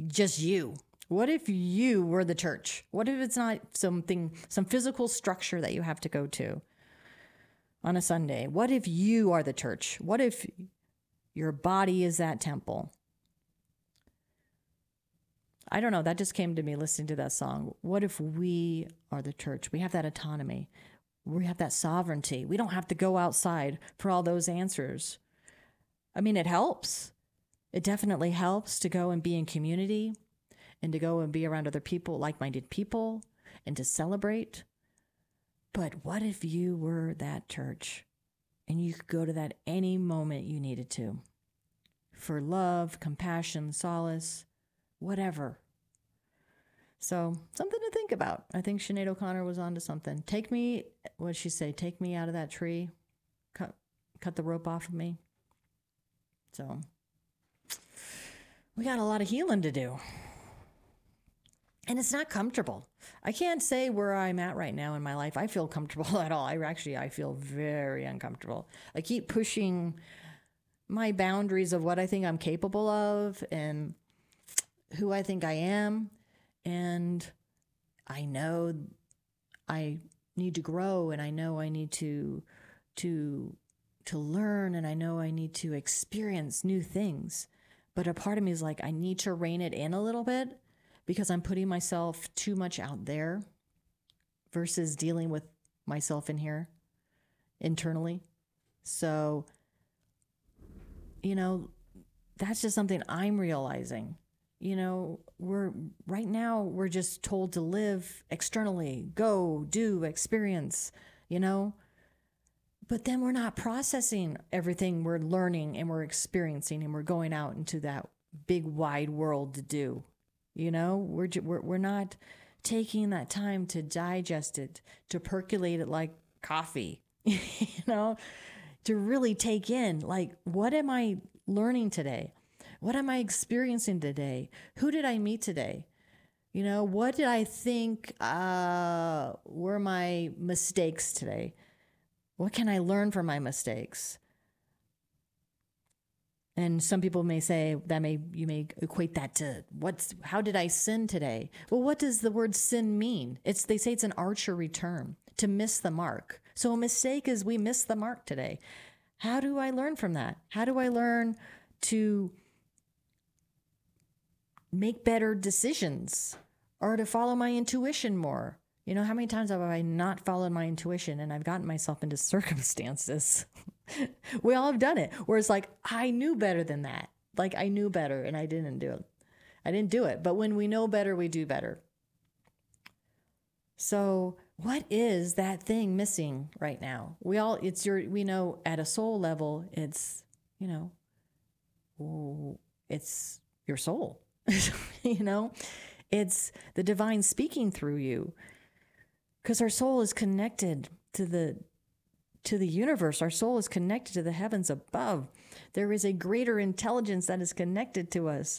just you? What if you were the church? What if it's not some physical structure that you have to go to on a Sunday? What if you are the church? What if your body is that temple? I don't know. That just came to me listening to that song. What if we are the church? We have that autonomy. We have that sovereignty. We don't have to go outside for all those answers. I mean, it helps. It definitely helps to go and be in community and to go and be around other people, like-minded people, and to celebrate. But what if you were that church and you could go to that any moment you needed to for love, compassion, solace, whatever. So something to think about. I think Sinead O'Connor was onto something. Take me, what did she say? Take me out of that tree. Cut the rope off of me. So we got a lot of healing to do. And it's not comfortable. I can't say where I'm at right now in my life. I feel comfortable at all. I feel very uncomfortable. I keep pushing my boundaries of what I think I'm capable of and who I think I am. And I know I need to grow, and I know I need to learn, and I know I need to experience new things. But a part of me is like, I need to rein it in a little bit because I'm putting myself too much out there versus dealing with myself in here internally. So, that's just something I'm realizing. We're just told to live externally, go, do, experience, but then we're not processing everything we're learning and we're experiencing, and we're going out into that big wide world to do, we're not taking that time to digest it, to percolate it like coffee, to really take in, like, what am I learning today? What am I experiencing today? Who did I meet today? What did I think were my mistakes today? What can I learn from my mistakes? And some people may say you may equate that to how did I sin today? Well, what does the word sin mean? They say it's an archery term, to miss the mark. So a mistake is we missed the mark today. How do I learn from that? How do I learn to make better decisions or to follow my intuition more? How many times have I not followed my intuition and I've gotten myself into circumstances? We all have done it, where it's like, I knew better than that. Like, I knew better and I didn't do it. I didn't do it. But when we know better, we do better. So what is that thing missing right now? We know at a soul level, it's your soul. It's the divine speaking through you, because our soul is connected to the universe. Our soul is connected to the heavens above. There is a greater intelligence that is connected to us.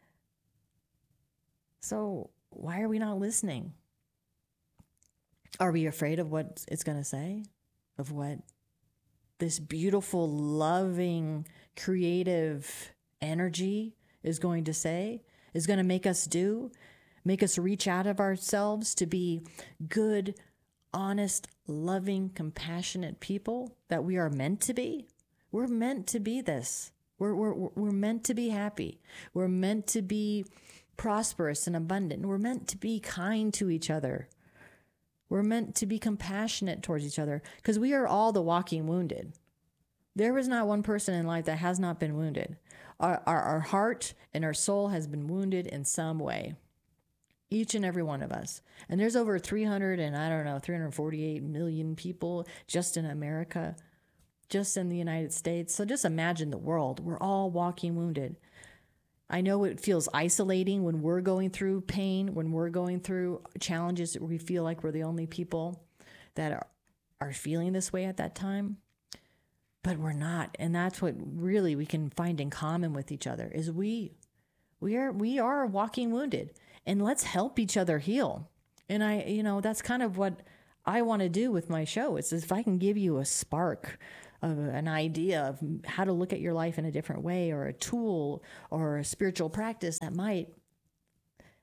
So why are we not listening? Are we afraid of what it's going to say? Of what this beautiful, loving, creative energy is going to say? Is going to make us do? Make us reach out of ourselves to be good, honest, loving, compassionate people that we are meant to be? We're meant to be this. We're meant to be happy. We're meant to be prosperous and abundant. We're meant to be kind to each other. We're meant to be compassionate towards each other, because we are all the walking wounded. There is not one person in life that has not been wounded. Our heart and our soul has been wounded in some way. Each and every one of us. And there's over 348 million people just in America, just in the United States. So just imagine the world. We're all walking wounded. I know it feels isolating when we're going through pain, when we're going through challenges, we feel like we're the only people that are feeling this way at that time. But we're not. And that's what really we can find in common with each other, is we are walking wounded. And let's help each other heal. And that's kind of what I want to do with my show. It's if I can give you a spark of an idea of how to look at your life in a different way, or a tool or a spiritual practice that might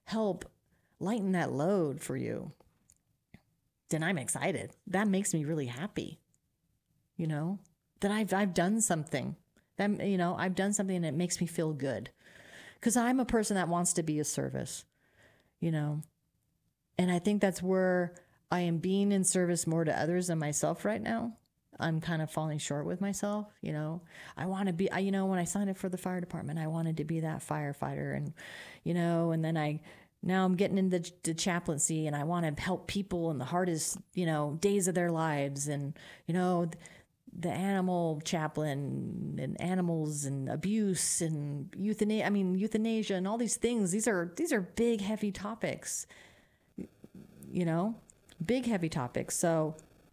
help lighten that load for you, then I'm excited. That makes me really happy. You know, that I've done something. That, you know, I've done something and it makes me feel good. Because I'm a person that wants to be of service, you know. And I think that's where I am being in service more to others than myself right now. I'm kind of falling short with myself, you know. I want to be, you know, when I signed up for the fire department, I wanted to be that firefighter, and, you know, and then now I'm getting into the chaplaincy, and I want to help people in the hardest, you know, days of their lives, and, you know, the animal chaplain and animals and abuse and euthanasia and all these things. These are big, heavy topics, you know, big, heavy topics. So,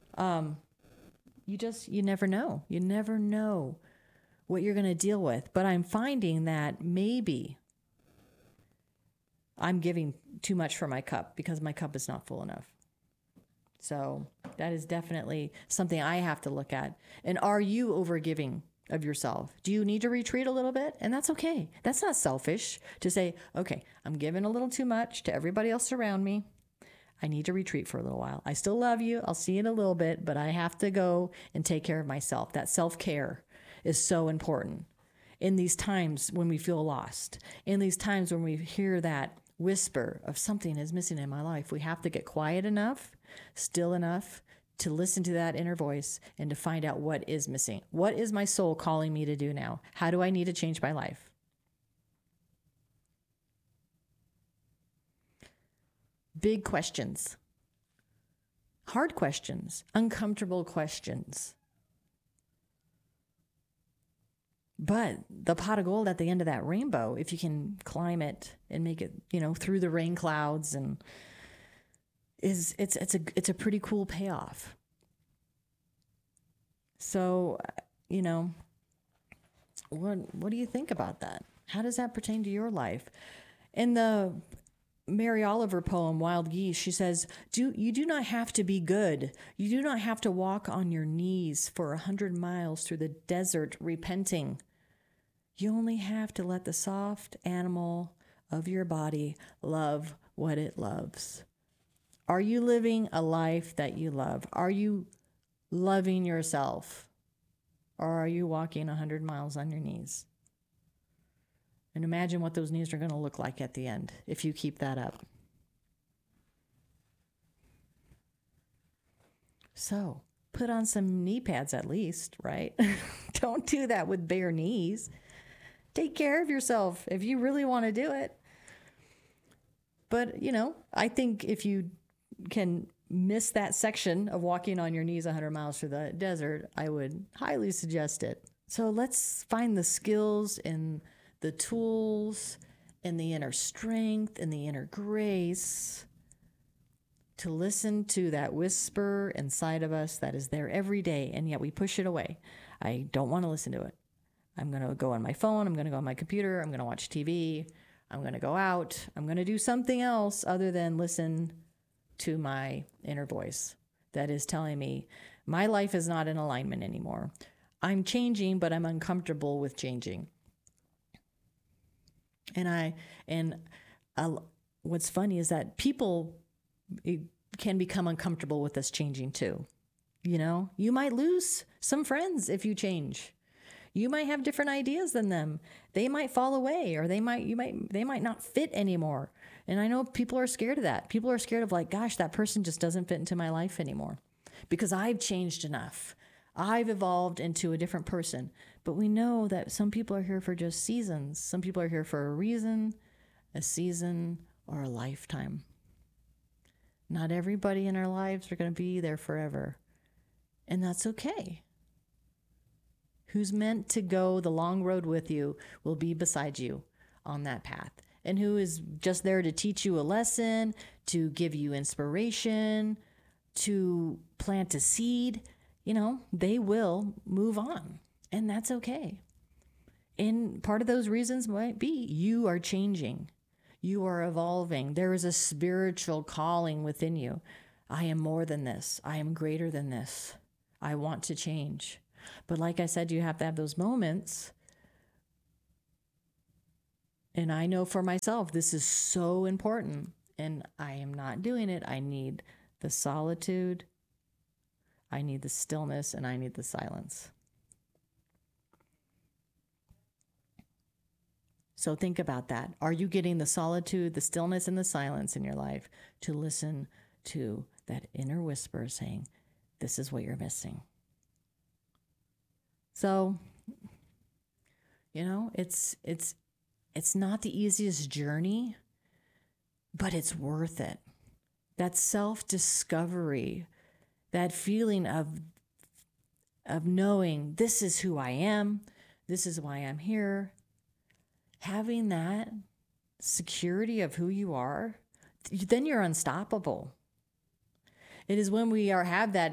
you never know. You never know what you're going to deal with. But I'm finding that maybe I'm giving too much for my cup because my cup is not full enough. So that is definitely something I have to look at. And are you overgiving of yourself? Do you need to retreat a little bit? And that's okay. That's not selfish to say, okay, I'm giving a little too much to everybody else around me. I need to retreat for a little while. I still love you. I'll see you in a little bit, but I have to go and take care of myself. That self-care is so important in these times when we feel lost, in these times when we hear that whisper of something is missing in my life. We have to get quiet enough, still enough to listen to that inner voice and to find out what is missing. What is my soul calling me to do now? How do I need to change my life? Big questions, hard questions, uncomfortable questions. But the pot of gold at the end of that rainbow, if you can climb it and make it, you know, through the rain clouds, and it's a pretty cool payoff. So, you know, what do you think about that? How does that pertain to your life? In the Mary Oliver poem, Wild Geese, she says, you do not have to be good. You do not have to walk on your knees for 100 miles through the desert repenting. You only have to let the soft animal of your body love what it loves. Are you living a life that you love? Are you loving yourself? Or are you walking 100 miles on your knees? And imagine what those knees are going to look like at the end if you keep that up. So put on some knee pads at least, right? Don't do that with bare knees. Take care of yourself if you really want to do it. But, you know, I think if you can miss that section of walking on your knees 100 miles through the desert, I would highly suggest it. So let's find the skills and the tools and the inner strength and the inner grace to listen to that whisper inside of us that is there every day, and yet we push it away. I don't want to listen to it. I'm going to go on my phone. I'm going to go on my computer. I'm going to watch TV. I'm going to go out. I'm going to do something else other than listen to my inner voice that is telling me my life is not in alignment anymore. I'm changing, but I'm uncomfortable with changing. And what's funny is that people can become uncomfortable with us changing too. You know, you might lose some friends if you change. You might have different ideas than them. They might fall away, or they might not fit anymore. And I know people are scared of that. People are scared of, like, gosh, that person just doesn't fit into my life anymore because I've changed enough. I've evolved into a different person. But we know that some people are here for just seasons. Some people are here for a reason, a season, or a lifetime. Not everybody in our lives are going to be there forever. And that's okay. Who's meant to go the long road with you will be beside you on that path. And who is just there to teach you a lesson, to give you inspiration, to plant a seed, you know, they will move on. And that's okay. And part of those reasons might be you are changing. You are evolving. There is a spiritual calling within you. I am more than this. I am greater than this. I want to change. But like I said, you have to have those moments And I know for myself, this is so important. And I am not doing it. I need the solitude, I need the stillness, and I need the silence. So think about that. Are you getting the solitude, the stillness, and the silence in your life to listen to that inner whisper saying, this is what you're missing? So, it's not the easiest journey, but it's worth it. That self-discovery, that feeling of knowing this is who I am, this is why I'm here, having that security of who you are, then you're unstoppable. It is when we have that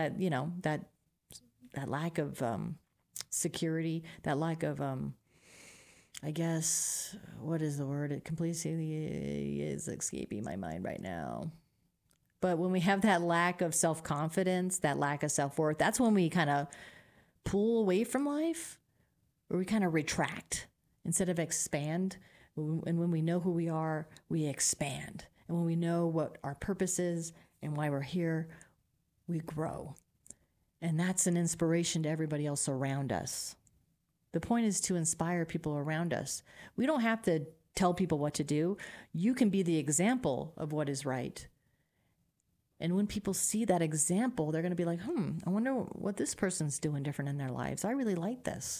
lack of security, that lack of I guess, what is the word? It completely is escaping my mind right now. But when we have that lack of self-confidence, that lack of self-worth, that's when we kind of pull away from life, or we kind of retract instead of expand. And when we know who we are, we expand. And when we know what our purpose is and why we're here, we grow. And that's an inspiration to everybody else around us. The point is to inspire people around us. We don't have to tell people what to do. You can be the example of what is right. And when people see that example, they're going to be like, I wonder what this person's doing different in their lives. I really like this.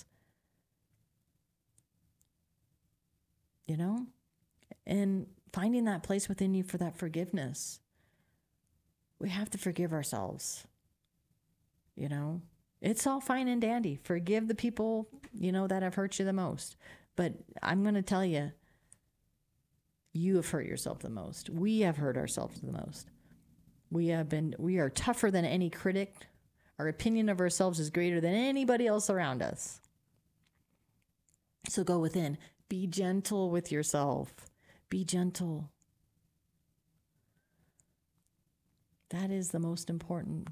And finding that place within you for that forgiveness. We have to forgive ourselves. It's all fine and dandy. Forgive the people, that have hurt you the most. But I'm going to tell you, you have hurt yourself the most. We have hurt ourselves the most. We are tougher than any critic. Our opinion of ourselves is greater than anybody else around us. So go within. Be gentle with yourself. Be gentle. That is the most important.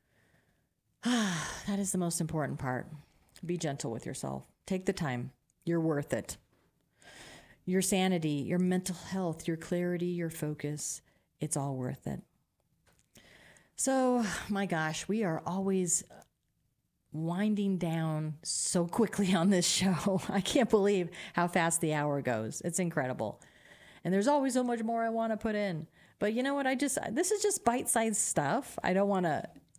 That is the most important part. Be gentle with yourself. Take the time. You're worth it. Your sanity, your mental health, your clarity, your focus, it's all worth it. So, my gosh, we are always winding down so quickly on this show. I can't believe how fast the hour goes. It's incredible. And there's always so much more I want to put in. But you know what? This is just bite-sized stuff. I don't want to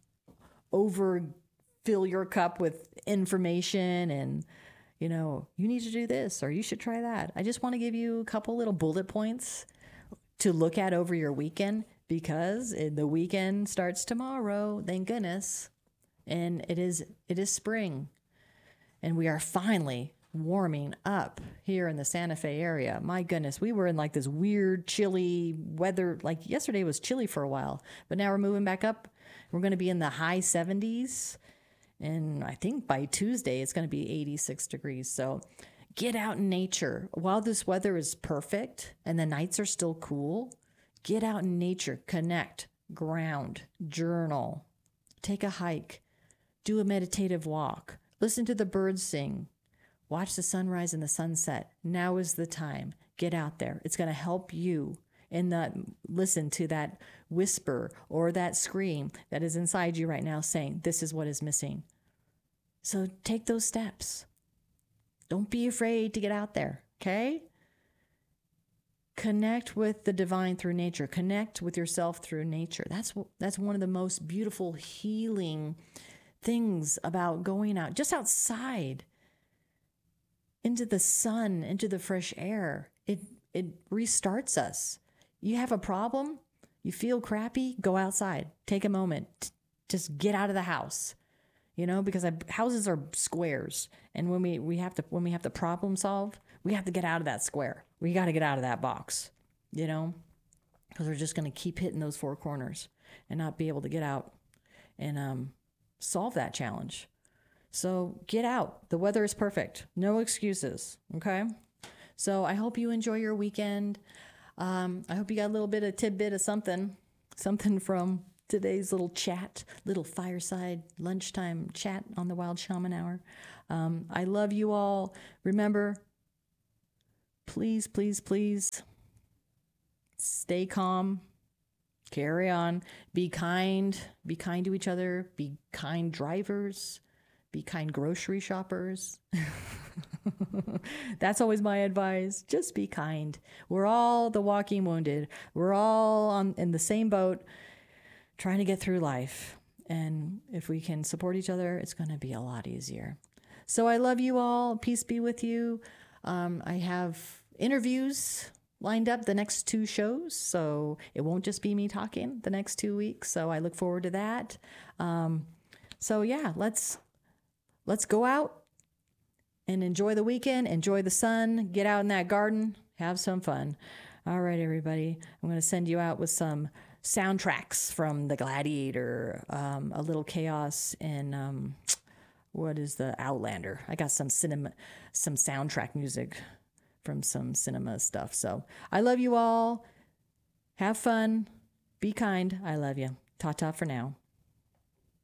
overfill your cup with information and, you need to do this or you should try that. I just want to give you a couple little bullet points to look at over your weekend, because the weekend starts tomorrow, thank goodness. And it is spring. And we are finally warming up here in the Santa Fe area. My goodness, we were in like this weird chilly weather. Like yesterday was chilly for a while, but now we're moving back up. We're going to be in the high 70s. And I think by Tuesday, it's going to be 86 degrees. So get out in nature. While this weather is perfect and the nights are still cool, get out in nature, connect, ground, journal, take a hike, do a meditative walk, listen to the birds sing, watch the sunrise and the sunset. Now is the time. Get out there. It's going to help you. And listen to that whisper or that scream that is inside you right now saying, this is what is missing. So take those steps. Don't be afraid to get out there, okay? Connect with the divine through nature. Connect with yourself through nature. That's one of the most beautiful healing things about going out, just outside, into the sun, into the fresh air. It restarts us. You have a problem, you feel crappy, go outside. Take a moment. Just get out of the house. Because houses are squares. And when we have to problem solve, we have to get out of that square. We got to get out of that box, because we're just going to keep hitting those four corners and not be able to get out and solve that challenge. So get out. The weather is perfect. No excuses. Okay. So I hope you enjoy your weekend. I hope you got a little bit of tidbit of something from today's little fireside lunchtime chat on the Wild Shaman Hour. I love you all. Remember, please, please, please stay calm, carry on, be kind to each other, be kind drivers, be kind grocery shoppers. That's always my advice. Just be kind. We're all the walking wounded. We're all in the same boat trying to get through life. And if we can support each other, it's going to be a lot easier. So I love you all. Peace be with you. I have interviews lined up the next 2 shows, so it won't just be me talking the next 2 weeks. So I look forward to that. So yeah, let's go out and enjoy the weekend, enjoy the sun, get out in that garden, have some fun. All right, everybody, I'm going to send you out with some soundtracks from The Gladiator, A Little Chaos, and what is the Outlander. I got some soundtrack music from some cinema stuff. So I love you all. Have fun. Be kind. I love you. Ta-ta for now.